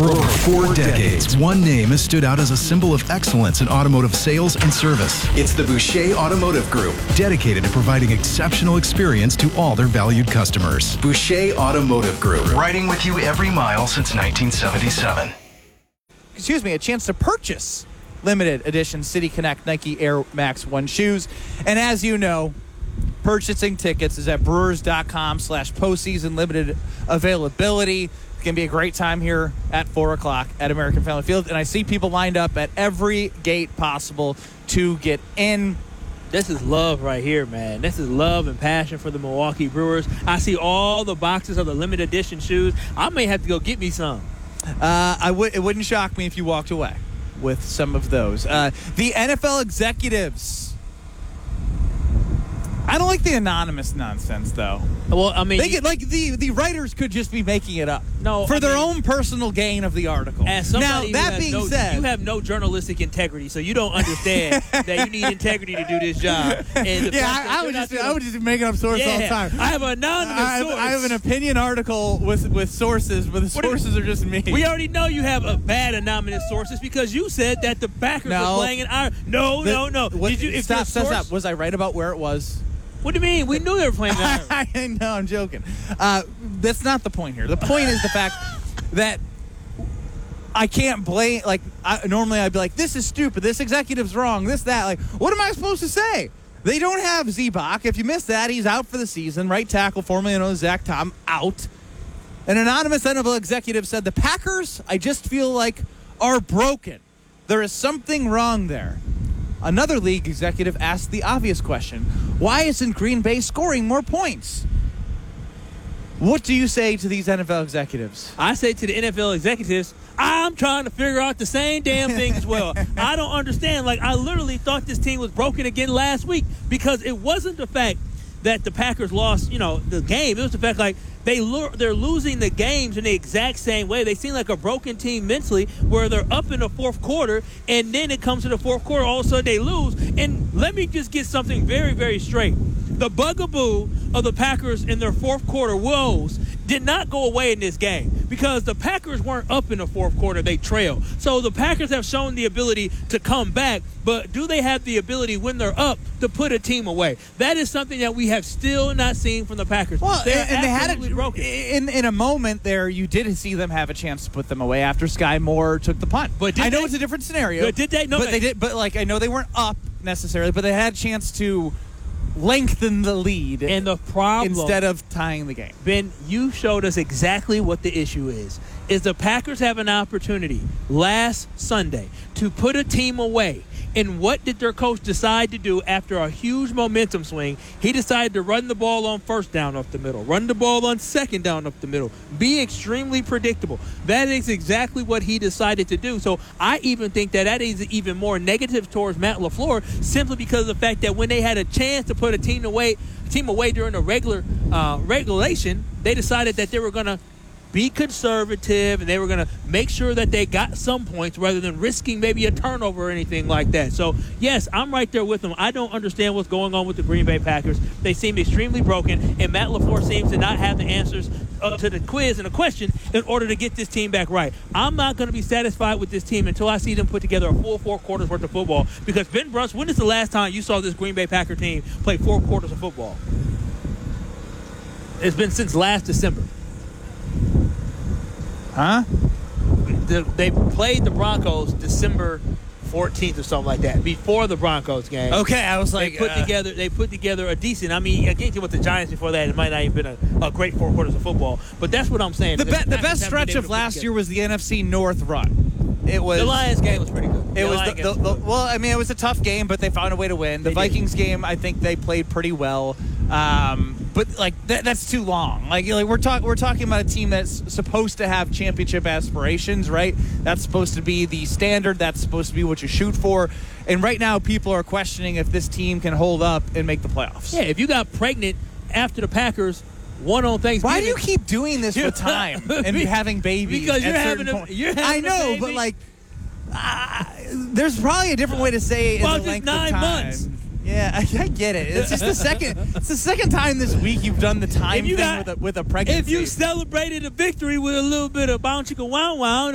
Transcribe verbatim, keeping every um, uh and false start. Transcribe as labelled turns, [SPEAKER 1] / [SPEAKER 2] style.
[SPEAKER 1] For over four decades, one name has stood out as a symbol of excellence in automotive sales and service. It's the Boucher Automotive Group, dedicated to providing exceptional experience to all their valued customers. Boucher Automotive Group, riding with you every mile since nineteen seventy-seven.
[SPEAKER 2] Excuse me, a chance to purchase limited edition City Connect Nike Air Max one shoes. And as you know, purchasing tickets is at brewers.com slash postseason limited availability. It's going to be a great time here at four o'clock at American Family Field. And I see people lined up at every gate possible to get in.
[SPEAKER 3] This is love right here, man. This is love and passion for the Milwaukee Brewers. I see all the boxes of the limited edition shoes. I may have to go get me some.
[SPEAKER 2] Uh, I would. It wouldn't shock me if you walked away with some of those. Uh, the N F L executives. I don't like the anonymous nonsense, though.
[SPEAKER 3] Well, I mean,
[SPEAKER 2] they get, like the the writers could just be making it up.
[SPEAKER 3] No,
[SPEAKER 2] for
[SPEAKER 3] I
[SPEAKER 2] their
[SPEAKER 3] mean,
[SPEAKER 2] own personal gain of the article.
[SPEAKER 3] As somebody
[SPEAKER 2] now that being
[SPEAKER 3] no,
[SPEAKER 2] said,
[SPEAKER 3] you have no journalistic integrity, so you don't understand that you need integrity to do this job. And the
[SPEAKER 2] yeah,
[SPEAKER 3] fact that
[SPEAKER 2] I, I
[SPEAKER 3] you're
[SPEAKER 2] would
[SPEAKER 3] not
[SPEAKER 2] just
[SPEAKER 3] doing-
[SPEAKER 2] I would just be making up sources
[SPEAKER 3] yeah,
[SPEAKER 2] all the time.
[SPEAKER 3] I have an anonymous
[SPEAKER 2] I have,
[SPEAKER 3] source.
[SPEAKER 2] I have an opinion article with with sources, but the
[SPEAKER 3] What do-
[SPEAKER 2] sources are just me.
[SPEAKER 3] We already know you have a bad anonymous sources because you said that the Packers
[SPEAKER 2] No.
[SPEAKER 3] were playing in Ireland. No,
[SPEAKER 2] The-
[SPEAKER 3] no, no.
[SPEAKER 2] What,
[SPEAKER 3] Did you? If
[SPEAKER 2] stop,
[SPEAKER 3] your
[SPEAKER 2] stop,
[SPEAKER 3] source,
[SPEAKER 2] stop. Was I right about where it was?
[SPEAKER 3] What do you mean? We knew they were playing in Ireland.
[SPEAKER 2] I know, I'm joking. Uh, that's not the point here. The point is the fact that I can't blame, like, I, normally I'd be like, this is stupid, this executive's wrong, this, that. Like, what am I supposed to say? They don't have Z-Bach. If you missed that, he's out for the season. Right tackle, formerly known as Zach Tom, out. An anonymous N F L executive said, the Packers, I just feel like, are broken. There is something wrong there. Another league executive asked the obvious question, why isn't Green Bay scoring more points? What do you say to these N F L executives?
[SPEAKER 3] I say to the N F L executives, I'm trying to figure out the same damn thing as well. I don't understand. Like, I literally thought this team was broken again last week because it wasn't the fact that the Packers lost, you know, the game. It was the fact, like, they lo- they're losing the games in the exact same way. They seem like a broken team mentally where they're up in the fourth quarter, and then it comes to the fourth quarter, all of a sudden they lose. And let me just get something very, very straight. The bugaboo of the Packers in their fourth quarter woes did not go away in this game because the Packers weren't up in the fourth quarter. They trailed. So the Packers have shown the ability to come back, but do they have the ability when they're up to put a team away? That is something that we have still not seen from the Packers.
[SPEAKER 2] Well,
[SPEAKER 3] They're
[SPEAKER 2] and they had
[SPEAKER 3] absolutely
[SPEAKER 2] it
[SPEAKER 3] broken.
[SPEAKER 2] in in a moment there. You did see them have a chance to put them away after Sky Moore took the punt.
[SPEAKER 3] But did
[SPEAKER 2] I know
[SPEAKER 3] they?
[SPEAKER 2] it's a different scenario.
[SPEAKER 3] But did they? No,
[SPEAKER 2] but
[SPEAKER 3] no.
[SPEAKER 2] they did. But like I know they weren't up necessarily, but they had a chance to lengthen the lead
[SPEAKER 3] And the problem,
[SPEAKER 2] instead of tying the game.
[SPEAKER 3] Ben, you showed us exactly what the issue is. Is the Packers have an opportunity last Sunday to put a team away. And what did their coach decide to do after a huge momentum swing? He decided to run the ball on first down up the middle, run the ball on second down up the middle, be extremely predictable. That is exactly what he decided to do. So I even think that that is even more negative towards Matt LaFleur simply because of the fact that when they had a chance to put a team away, team away during the regular uh, regulation, they decided that they were going to be conservative, and they were going to make sure that they got some points rather than risking maybe a turnover or anything like that. So, yes, I'm right there with them. I don't understand what's going on with the Green Bay Packers. They seem extremely broken, and Matt LaFleur seems to not have the answers uh, to the quiz and the question in order to get this team back right. I'm not going to be satisfied with this team until I see them put together a full four quarters worth of football because, Ben Brunson, when is the last time you saw this Green Bay Packer team play four quarters of football? It's been since last December.
[SPEAKER 2] Huh?
[SPEAKER 3] The, they played the Broncos December fourteenth or something like that before the Broncos game.
[SPEAKER 2] Okay, I was like,
[SPEAKER 3] they put
[SPEAKER 2] uh,
[SPEAKER 3] together they put together a decent. I mean, against with the Giants before that, it might not even been a, a great four quarters of football. But that's what I'm saying.
[SPEAKER 2] the,
[SPEAKER 3] The
[SPEAKER 2] be- the
[SPEAKER 3] Packers
[SPEAKER 2] best
[SPEAKER 3] haven't
[SPEAKER 2] stretch
[SPEAKER 3] been able
[SPEAKER 2] of
[SPEAKER 3] to put
[SPEAKER 2] last
[SPEAKER 3] together.
[SPEAKER 2] year was the N F C North run. It was
[SPEAKER 3] The Lions game was pretty good.
[SPEAKER 2] It
[SPEAKER 3] The
[SPEAKER 2] was
[SPEAKER 3] Lions
[SPEAKER 2] the,
[SPEAKER 3] game
[SPEAKER 2] the,
[SPEAKER 3] was
[SPEAKER 2] the,
[SPEAKER 3] good.
[SPEAKER 2] well. I mean, it was a tough game, but they found a way to win. The
[SPEAKER 3] They did.
[SPEAKER 2] Vikings game, I think they played pretty well, um, but like that, that's too long. Like, like we're talking, we're talking about a team that's supposed to have championship aspirations, right? That's supposed to be the standard. That's supposed to be what you shoot for. And right now, people are questioning if this team can hold up and make the playoffs.
[SPEAKER 3] Yeah, if you got pregnant after the Packers won on Thanksgiving,
[SPEAKER 2] Why do you keep doing this with time and having babies?
[SPEAKER 3] Because you're
[SPEAKER 2] at
[SPEAKER 3] having
[SPEAKER 2] certain
[SPEAKER 3] a-
[SPEAKER 2] points?
[SPEAKER 3] you're having
[SPEAKER 2] I
[SPEAKER 3] a
[SPEAKER 2] know,
[SPEAKER 3] baby.
[SPEAKER 2] but like, uh, there's probably a different way to say it
[SPEAKER 3] Well,
[SPEAKER 2] in the
[SPEAKER 3] just
[SPEAKER 2] length
[SPEAKER 3] nine
[SPEAKER 2] of time.
[SPEAKER 3] months.
[SPEAKER 2] Yeah, I, I get it. It's just the second. It's the second time this week you've done the time
[SPEAKER 3] If you
[SPEAKER 2] thing
[SPEAKER 3] got-
[SPEAKER 2] with a with a pregnancy.
[SPEAKER 3] If you celebrated a victory with a little bit of bounce chicka wow wow.